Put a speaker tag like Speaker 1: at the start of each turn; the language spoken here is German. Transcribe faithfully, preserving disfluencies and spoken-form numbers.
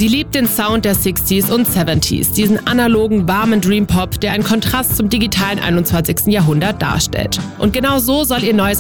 Speaker 1: Sie liebt den Sound der sechziger und siebziger, diesen analogen, warmen Dream-Pop, der einen Kontrast zum digitalen einundzwanzigsten Jahrhundert darstellt. Und genau so soll ihr neues